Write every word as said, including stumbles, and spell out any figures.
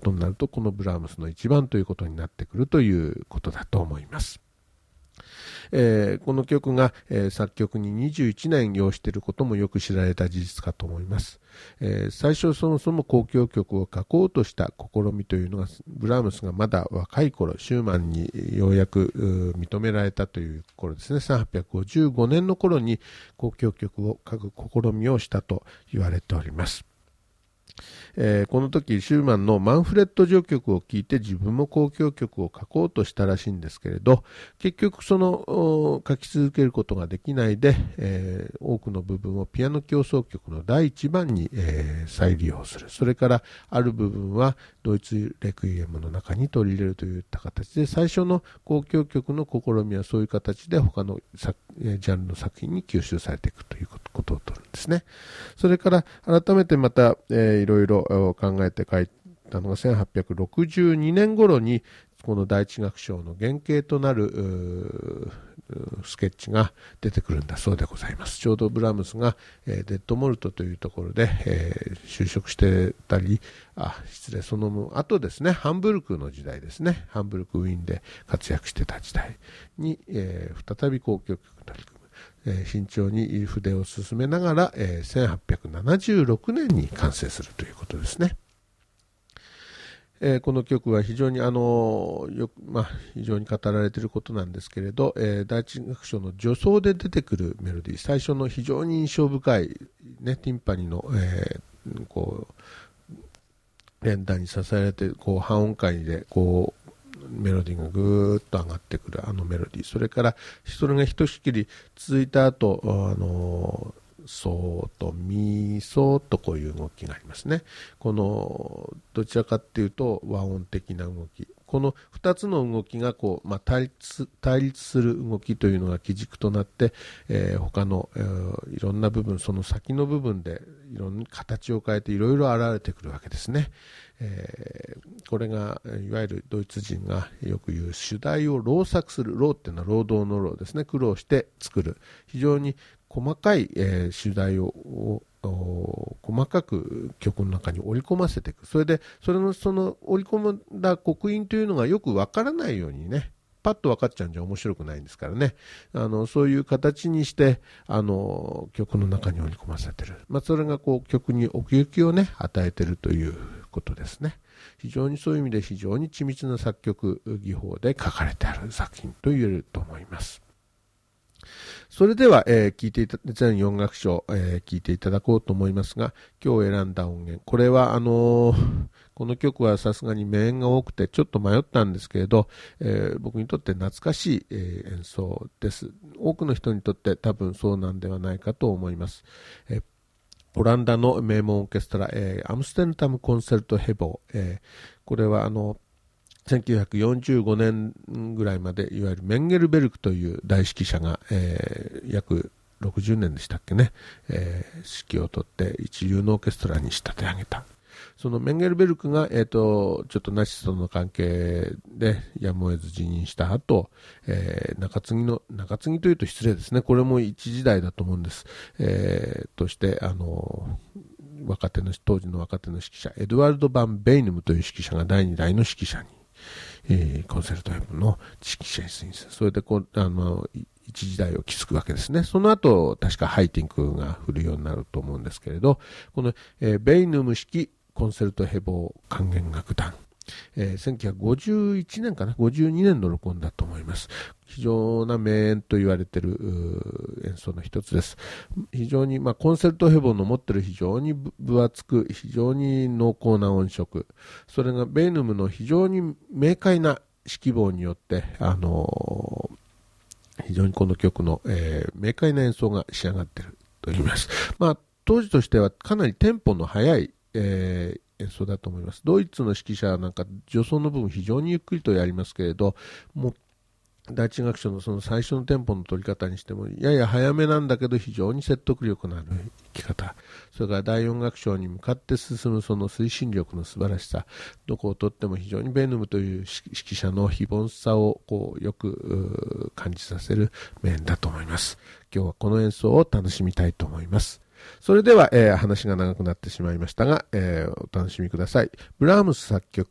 ことになると、このブラームスの一番ということになってくるということだと思います。えー、この曲が、えー、作曲ににじゅういちねん要していることもよく知られた事実かと思います。えー、最初そもそも交響曲を書こうとした試みというのが、ブラームスがまだ若い頃、シューマンにようやく認められたという頃ですね。せんはっぴゃくごじゅうごねんの頃に交響曲を書く試みをしたと言われております。えー、この時シューマンのマンフレット序曲を聞いて自分も交響曲を書こうとしたらしいんですけれど、結局その書き続けることができないで、えー、多くの部分をピアノ協奏曲のだいいちばんに、えー、再利用する。それからある部分はドイツレクイエムの中に取り入れるといった形で、最初の交響曲の試みはそういう形で他のジャンルの作品に吸収されていくということを取るんですね。それから改めてまた、えー、いろいろ考えて書いたのがせんはっぴゃくろくじゅうにねん頃にこの第一楽章の原型となるスケッチが出てくるんだそうでございます。ちょうどブラームスが、えー、デッドモルトというところで、えー、就職してたり、あ、失礼、その後ですね、ハンブルクの時代ですね、ハンブルクウィーンで活躍してた時代に、えー、再び交響曲に取り組む。えー、慎重に筆を進めながら、えー、せんはっぴゃくななじゅうろくねんに完成するということですね。えー、この曲は非常にあのよく、まあ、非常に語られていることなんですけれど、えー、第一楽章の序奏で出てくるメロディー、最初の非常に印象深い、ね、ティンパニの、えー、こう連弾に支えられてこう半音階でこうメロディーがぐーっと上がってくるあのメロディー、それからそれがひとしきり続いた後、あのソーとミソとこういう動きがありますね。このどちらかっていうと和音的な動き、このふたつの動きがこう、まあ、対立、対立する動きというのが基軸となって、えー、他の、えー、いろんな部分、その先の部分でいろんな形を変えていろいろ現れてくるわけですね。えー、これがいわゆるドイツ人がよく言う主題を労作する。労っていうのは労働の労ですね。苦労して作る。非常に細かい、えー、主題を細かく曲の中に織り込ませていく。それでそれのその織り込んだ刻印というのがよくわからないようにね、パッと分かっちゃうんじゃ面白くないんですからね、あのそういう形にしてあの曲の中に織り込ませてる、まあ、それがこう曲に奥行きをね与えてるということですね。非常にそういう意味で非常に緻密な作曲技法で書かれてある作品と言えると思います。それでは、えー、聞いていた全よん楽章、えー、聞いていただこうと思いますが、今日選んだ音源、これはあのー、この曲はさすがに名演が多くてちょっと迷ったんですけれど、えー、僕にとって懐かしい、えー、演奏です。多くの人にとって多分そうなんではないかと思います。えーオランダの名門オーケストラ、えー、アムステルダムコンセルトヘボー、えー、これはあのせんきゅうひゃくよんじゅうごねんぐらいまでいわゆるメンゲルベルクという大指揮者が、えー、約ろくじゅうねんでしたっけね、えー、指揮を執って一流のオーケストラに仕立て上げた。そのメンゲルベルクが、えーと、ちょっとナチスとの関係でやむを得ず辞任した後、えー、中継ぎの中継ぎというと失礼ですね。これも一時代だと思うんです。えー、としてあの若手の当時の若手の指揮者エドワルド・バン・ベイヌムという指揮者がだいにだいの指揮者に、えー、コンセルトヘブの指揮者に推薦する。それでこうあの一時代を築くわけですね。その後確かハイティンクが振るようになると思うんですけれど、この、えー、ベイヌム指揮コンセルトヘボー管弦楽団、えー、せんきゅうひゃくごじゅういちねんかなごじゅうにねんの録音だと思います。非常な名演と言われている演奏の一つです。非常に、まあ、コンセルトヘボーの持っている非常に分厚く非常に濃厚な音色、それがベイヌムの非常に明快な指揮棒によって、あのー、非常にこの曲の、えー、明快な演奏が仕上がっていると言います。まあ、当時としてはかなりテンポの速いえー、演奏だと思います。ドイツの指揮者はなんか助走の部分非常にゆっくりとやりますけれど、もう第一楽章のその最初のテンポの取り方にしてもやや早めなんだけど非常に説得力のある弾き方、それからだいよん楽章に向かって進むその推進力の素晴らしさ、どこをとっても非常にベイヌムという指揮者の非凡さをこうよく感じさせる面だと思います。今日はこの演奏を楽しみたいと思います。それでは、えー、話が長くなってしまいましたが、えー、お楽しみください。ブラームス作曲